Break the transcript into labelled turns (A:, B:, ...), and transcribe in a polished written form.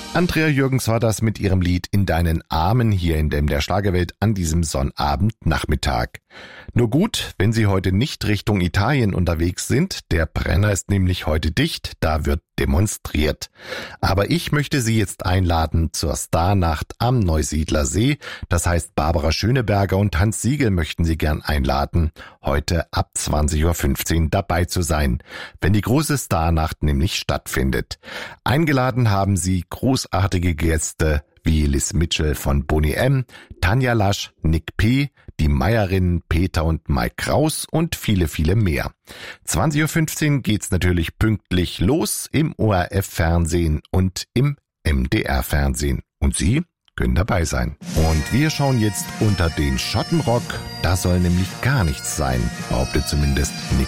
A: Andrea Jürgens war das mit ihrem Lied In deinen Armen hier in der Schlagerwelt an diesem Sonnabendnachmittag. Nur gut, wenn Sie heute nicht Richtung Italien unterwegs sind, der Brenner ist nämlich heute dicht, da wird demonstriert. Aber ich möchte Sie jetzt einladen zur Starnacht am Neusiedler See. Das heißt, Barbara Schöneberger und Hans Siegel möchten Sie gern einladen, heute ab 20.15 Uhr dabei zu sein, wenn die große Starnacht nämlich stattfindet. Eingeladen haben Sie großartige Gäste wie Liz Mitchell von Boney M., Tanja Lasch, Nick P., die Meyerinnen Peter und Mike Kraus und viele, viele mehr. 20.15 Uhr geht's natürlich pünktlich los im ORF-Fernsehen und im MDR-Fernsehen. Und Sie können dabei sein. Und wir schauen jetzt unter den Schottenrock. Da soll nämlich gar nichts sein, behauptet zumindest Nick